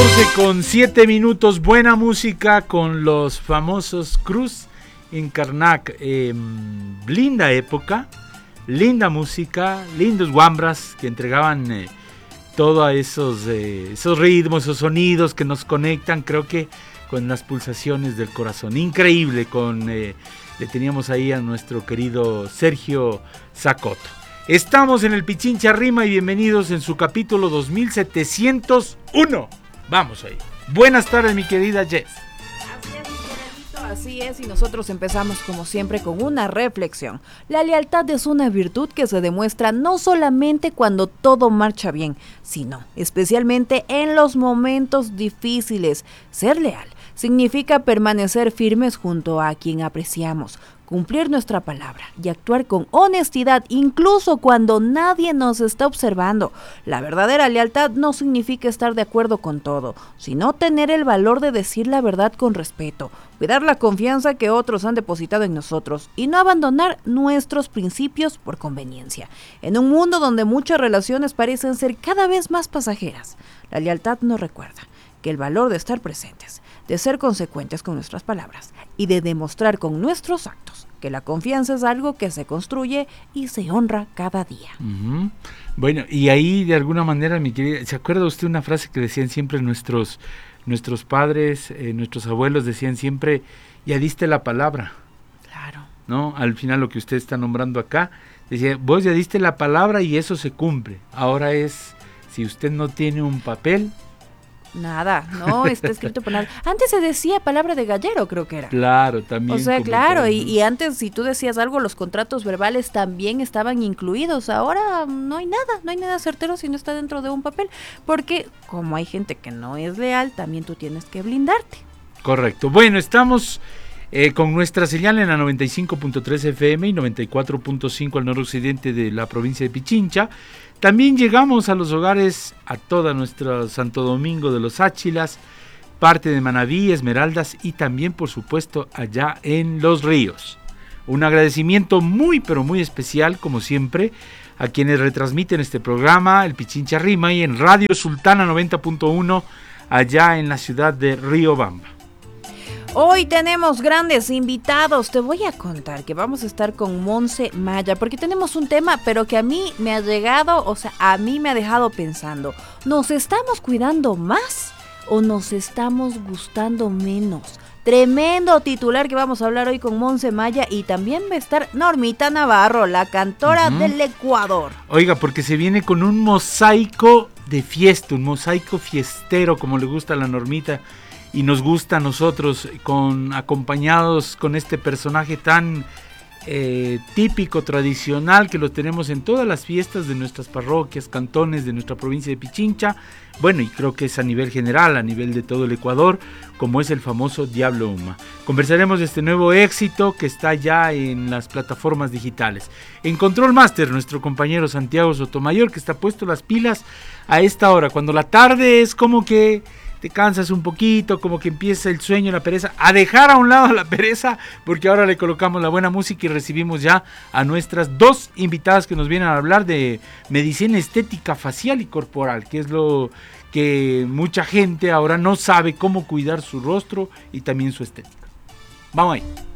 12:07, buena música con los famosos Cruz en Karnak. Linda época, linda música, lindos guambras que entregaban todos esos ritmos, esos sonidos que nos conectan, creo que con las pulsaciones del corazón. Increíble, le teníamos ahí a nuestro querido Sergio Zacoto. Estamos en el Pichincha Rima y bienvenidos en su capítulo 2701. Vamos ahí. Buenas tardes, mi querida Jess. Así es, y nosotros empezamos como siempre con una reflexión. La lealtad es una virtud que se demuestra no solamente cuando todo marcha bien, sino especialmente en los momentos difíciles. Ser leal significa permanecer firmes junto a quien apreciamos, cumplir nuestra palabra y actuar con honestidad incluso cuando nadie nos está observando. La verdadera lealtad no significa estar de acuerdo con todo, sino tener el valor de decir la verdad con respeto, cuidar la confianza que otros han depositado en nosotros y no abandonar nuestros principios por conveniencia. En un mundo donde muchas relaciones parecen ser cada vez más pasajeras, la lealtad nos recuerda que el valor de estar presentes, de ser consecuentes con nuestras palabras y de demostrar con nuestros actos que la confianza es algo que se construye y se honra cada día. Uh-huh. Bueno, y ahí de alguna manera, mi querida, ¿se acuerda usted una frase que decían siempre nuestros padres, nuestros abuelos decían siempre, ya diste la palabra? Claro. ¿No? Al final lo que usted está nombrando acá, decía, vos ya diste la palabra y eso se cumple. Ahora si usted no tiene un papel, nada, no está escrito por nada. Antes se decía palabra de gallero, creo que era. Claro, también. O sea, claro, y antes si tú decías algo, los contratos verbales también estaban incluidos. Ahora no hay nada certero si no está dentro de un papel. Porque como hay gente que no es leal, también tú tienes que blindarte. Correcto. Bueno, estamos con nuestra señal en la 95.3 FM y 94.5 al noroccidente de la provincia de Pichincha. También llegamos a los hogares, a toda nuestra Santo Domingo de los Áchilas, parte de Manabí, Esmeraldas y también, por supuesto, allá en Los Ríos. Un agradecimiento muy, pero muy especial, como siempre, a quienes retransmiten este programa, el Pichincha Rima, y en Radio Sultana 90.1, allá en la ciudad de Riobamba. Hoy tenemos grandes invitados, te voy a contar que vamos a estar con Monse Maya, porque tenemos un tema, pero que a mí me ha llegado, a mí me ha dejado pensando, ¿nos estamos cuidando más o nos estamos gustando menos? Tremendo titular que vamos a hablar hoy con Monse Maya, y también va a estar Normita Navarro, la cantora del Ecuador. Oiga, porque se viene con un mosaico de fiesta, un mosaico fiestero, como le gusta a la Normita. Y nos gusta a nosotros, acompañados con este personaje tan típico, tradicional, que lo tenemos en todas las fiestas de nuestras parroquias, cantones de nuestra provincia de Pichincha. Bueno, y creo que es a nivel general, a nivel de todo el Ecuador, como es el famoso Diablo Uma. Conversaremos de este nuevo éxito que está ya en las plataformas digitales. En Control Master, nuestro compañero Santiago Sotomayor, que está puesto las pilas a esta hora, cuando la tarde es como que te cansas un poquito, como que empieza el sueño, la pereza, a dejar a un lado la pereza, porque ahora le colocamos la buena música y recibimos ya a nuestras dos invitadas que nos vienen a hablar de medicina estética facial y corporal, que es lo que mucha gente ahora no sabe cómo cuidar su rostro y también su estética. Vamos ahí.